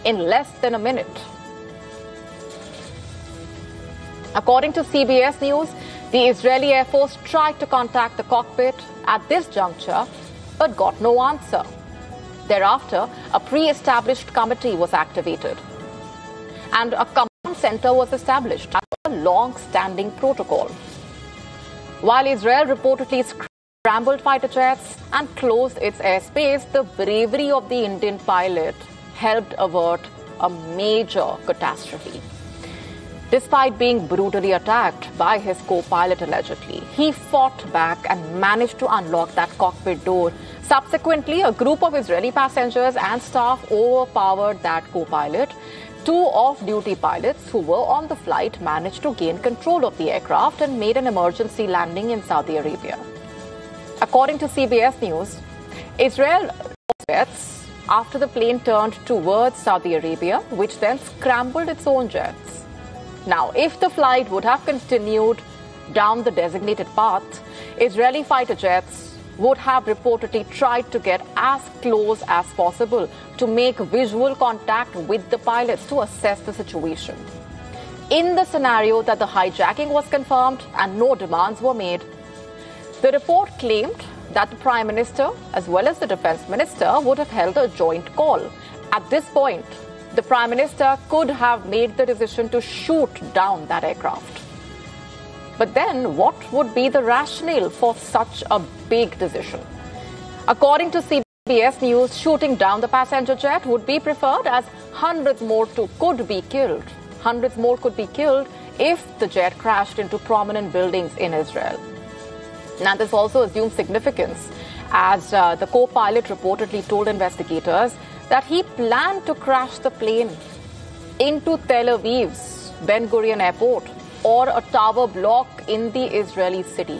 in less than a minute. According to CBS News, the Israeli Air Force tried to contact the cockpit at this juncture, but got no answer. Thereafter, a pre-established committee was activated, and a command center was established as a long-standing protocol. While Israel reportedly scrambled fighter jets and closed its airspace, the bravery of the Indian pilot helped avert a major catastrophe. Despite being brutally attacked by his co-pilot allegedly, he fought back and managed to unlock that cockpit door. Subsequently, a group of Israeli passengers and staff overpowered that co-pilot. Two off-duty pilots who were on the flight managed to gain control of the aircraft and made an emergency landing in Saudi Arabia. According to CBS News, Israel lost jets after the plane turned towards Saudi Arabia, which then scrambled its own jets. Now, if the flight would have continued down the designated path, Israeli fighter jets would have reportedly tried to get as close as possible to make visual contact with the pilots to assess the situation. In the scenario that the hijacking was confirmed and no demands were made, the report claimed that the Prime Minister as well as the Defense Minister would have held a joint call. At this point, the Prime Minister could have made the decision to shoot down that aircraft. But then, what would be the rationale for such a big decision? According to CBS News, shooting down the passenger jet would be preferred as hundreds more could be killed. Hundreds more could be killed if the jet crashed into prominent buildings in Israel. Now, this also assumes significance, as the co-pilot reportedly told investigators that he planned to crash the plane into Tel Aviv's Ben Gurion Airport or a tower block in the Israeli city.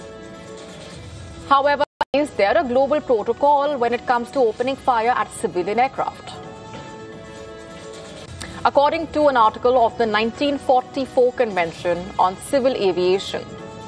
However, is there a global protocol when it comes to opening fire at civilian aircraft? According to an article of the 1944 Convention on Civil Aviation,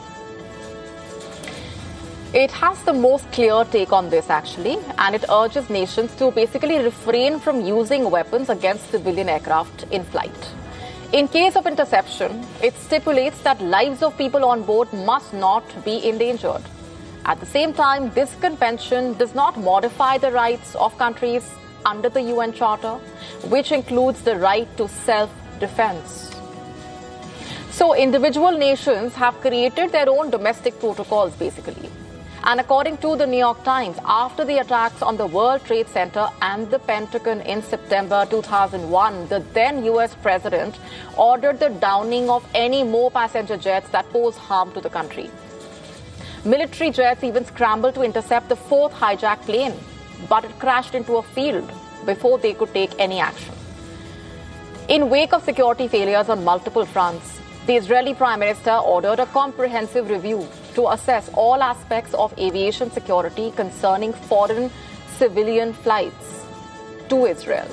it has the most clear take on this, actually, and it urges nations to basically refrain from using weapons against civilian aircraft in flight. In case of interception, it stipulates that lives of people on board must not be endangered. At the same time, this convention does not modify the rights of countries under the UN Charter, which includes the right to self-defense. So individual nations have created their own domestic protocols, basically. And according to the New York Times, after the attacks on the World Trade Center and the Pentagon in September 2001, the then U.S. president ordered the downing of any more passenger jets that pose harm to the country. Military jets even scrambled to intercept the fourth hijacked plane, but it crashed into a field before they could take any action. In wake of security failures on multiple fronts, the Israeli Prime Minister ordered a comprehensive review to assess all aspects of aviation security concerning foreign civilian flights to Israel.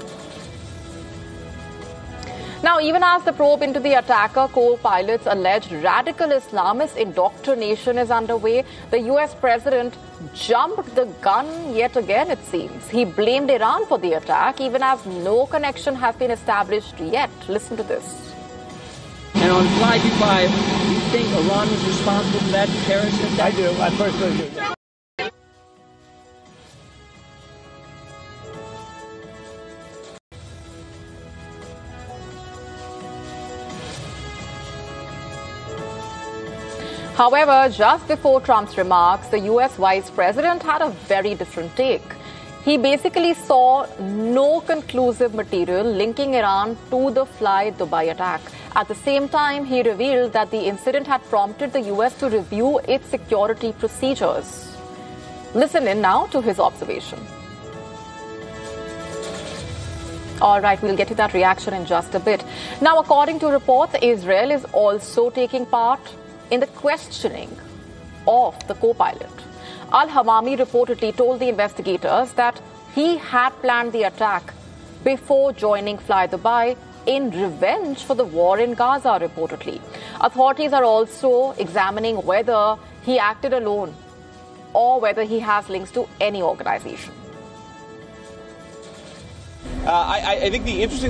Now, even as the probe into the attacker co-pilot's alleged radical Islamist indoctrination is underway, the U.S. president jumped the gun yet again, it seems. He blamed Iran for the attack, even as no connection has been established yet. Listen to this. And on Fly Dubai, do you think Iran was responsible for that terrorist attack? I do. I personally do. However, just before Trump's remarks, the U.S. Vice President had a very different take. He basically saw no conclusive material linking Iran to the Fly Dubai attack. At the same time, he revealed that the incident had prompted the U.S. to review its security procedures. Listen in now to his observation. All right, we'll get to that reaction in just a bit. Now, according to reports, Israel is also taking part in the questioning of the co-pilot. Al-Hamami reportedly told the investigators that he had planned the attack before joining Fly Dubai in revenge for the war in Gaza, reportedly. Authorities are also examining whether he acted alone or whether he has links to any organization. I think the interesting